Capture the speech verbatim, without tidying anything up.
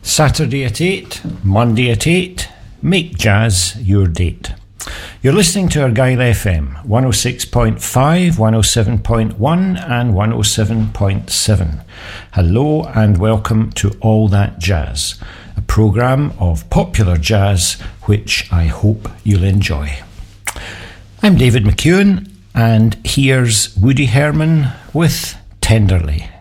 Saturday at eight, Monday at eight, make jazz your date. You're listening to Argyle F M, one oh six point five, one oh seven point one and one oh seven point seven. Hello and welcome to All That Jazz, a programme of popular jazz which I hope you'll enjoy. I'm David McEwen and here's Woody Herman with Tenderly.